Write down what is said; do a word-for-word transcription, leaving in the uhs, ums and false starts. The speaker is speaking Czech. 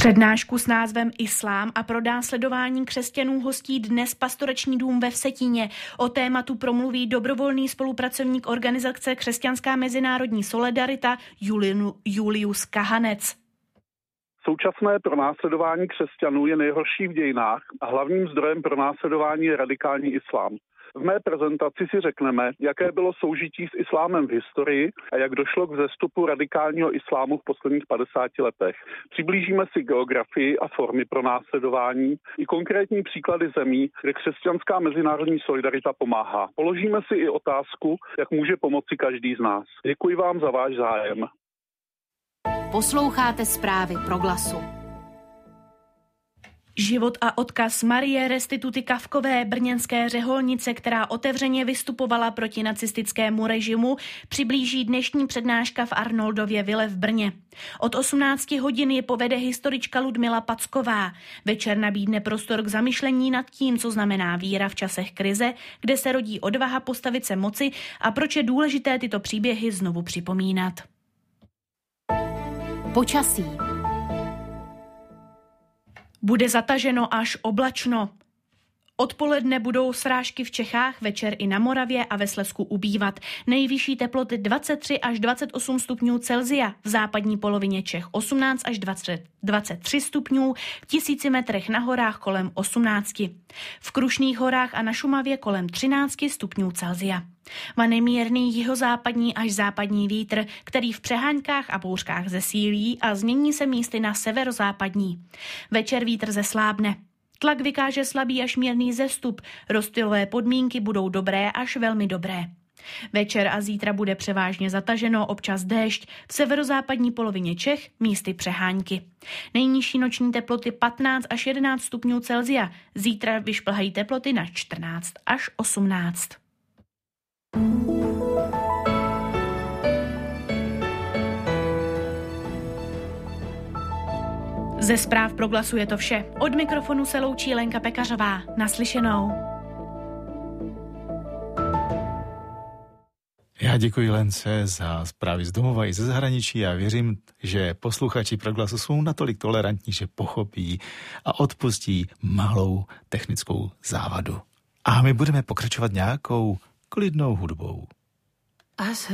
Přednášku s názvem Islám a pronásledování křesťanů hostí dnes Pastorační dům ve Vsetíně. O tématu promluví dobrovolný spolupracovník organizace Křesťanská mezinárodní solidarita Julius Kahanec. Současné pronásledování křesťanů je nejhorší v dějinách a hlavním zdrojem pronásledování je radikální islám. V mé prezentaci si řekneme, jaké bylo soužití s islámem v historii a jak došlo k vzestupu radikálního islámu v posledních padesáti letech. Přiblížíme si geografii a formy pronásledování i konkrétní příklady zemí, kde Křesťanská mezinárodní solidarita pomáhá. Položíme si i otázku, jak může pomoci každý z nás. Děkuji vám za váš zájem. Posloucháte zprávy Proglasu. Život a odkaz Marie Restituty Kafkové, brněnské řeholnice, která otevřeně vystupovala proti nacistickému režimu, přiblíží dnešní přednáška v Arnoldově vile v Brně. Od osmnácti hodin je povede historička Ludmila Packová. Večer nabídne prostor k zamyšlení nad tím, co znamená víra v časech krize, kde se rodí odvaha postavit se moci a proč je důležité tyto příběhy znovu připomínat. Počasí. Bude zataženo až oblačno. Odpoledne budou srážky v Čechách, večer i na Moravě a ve Slezsku ubývat. Nejvyšší teploty dvacet tři až dvacet osm stupňů Celsia, v západní polovině Čech osmnáct až dvacet tři stupňů, v tisíci metrech na horách kolem osmnáct. V Krušných horách a na Šumavě kolem třináct stupňů Celsia. Vane mírný jihozápadní až západní vítr, který v přeháňkách a bouřkách zesílí a změní se místy na severozápadní. Večer vítr zeslábne. Tlak vykáže slabý až mírný zestup. Rozptylové podmínky budou dobré až velmi dobré. Večer a zítra bude převážně zataženo, občas déšť, v severozápadní polovině Čech místy přehánky. Nejnižší noční teploty patnáct až jedenáct stupňů Celsia. Zítra vyšplhají teploty na čtrnáct až osmnáct. Ze zpráv Proglasu je to vše. Od mikrofonu se loučí Lenka Pekařová. Naslyšenou. Já děkuji Lence za zprávy z domova i ze zahraničí a věřím, že posluchači Proglasu jsou natolik tolerantní, že pochopí a odpustí malou technickou závadu. A my budeme pokračovat nějakou klidnou hudbou.